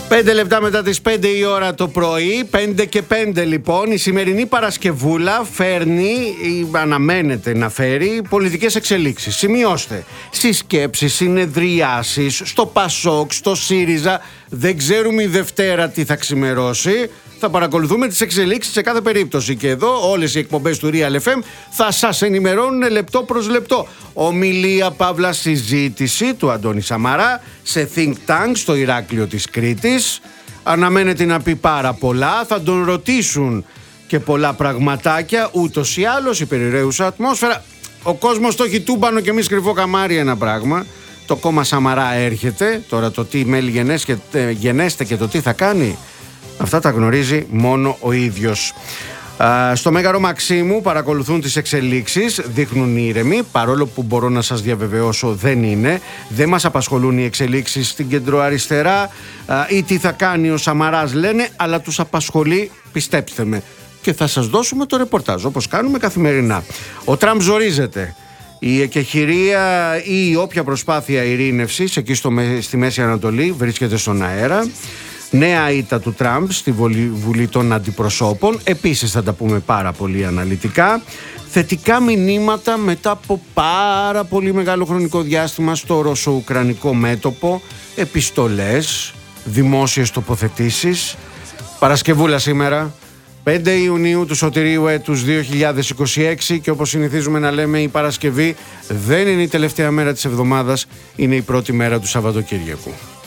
5 λεπτά μετά τις 5 η ώρα το πρωί, 5 και 5 λοιπόν, η σημερινή Παρασκευούλα φέρνει, ή αναμένεται να φέρει, πολιτικές εξελίξεις. Σημειώστε, συσκέψεις, συνεδριάσεις, στο ΠΑΣΟΚ, στο ΣΥΡΙΖΑ, δεν ξέρουμε η Δευτέρα τι θα ξημερώσει. Θα παρακολουθούμε τις εξελίξεις σε κάθε περίπτωση και εδώ όλες οι εκπομπές του Real FM θα σας ενημερώνουν λεπτό προς λεπτό. Ομιλία παύλα συζήτηση του Αντώνη Σαμαρά σε Think Tank στο Ηράκλειο της Κρήτης. Αναμένεται να πει πάρα πολλά, θα τον ρωτήσουν και πολλά πραγματάκια, ούτως ή άλλως η περιραίουσα ατμόσφαιρα. Ο κόσμος το έχει τούμπανο και εμείς κρυφό καμάρι ένα πράγμα. Το κόμμα Σαμαρά έρχεται, τώρα το τι μέλη γενέστε και το τι θα κάνει, αυτά τα γνωρίζει μόνο ο ίδιος. Στο Μέγαρο Μαξίμου παρακολουθούν τις εξελίξεις, δείχνουν ήρεμοι, παρόλο που μπορώ να σας διαβεβαιώσω δεν είναι. Δεν μας απασχολούν οι εξελίξεις στην κεντροαριστερά ή τι θα κάνει ο Σαμαράς λένε, αλλά τους απασχολεί, πιστέψτε με. Και θα σας δώσουμε το ρεπορτάζ όπως κάνουμε καθημερινά. Ο Τραμπ ζορίζεται. Η εκεχηρία ή η όποια προσπάθεια ειρήνευσης εκεί στη Μέση Ανατολή βρίσκεται στον αέρα. Νέα ήττα του Τραμπ στη Βουλή των Αντιπροσώπων. Επίσης θα τα πούμε πάρα πολύ αναλυτικά. Θετικά μηνύματα μετά από πάρα πολύ μεγάλο χρονικό διάστημα στο ρωσο-ουκρανικό μέτωπο. Επιστολές, δημόσιες τοποθετήσεις. Παρασκευούλα σήμερα, 5 Ιουνίου του σωτηρίου έτους 2026, και όπως συνηθίζουμε να λέμε, η Παρασκευή δεν είναι η τελευταία μέρα της εβδομάδας, είναι η πρώτη μέρα του Σαββατοκύριακου.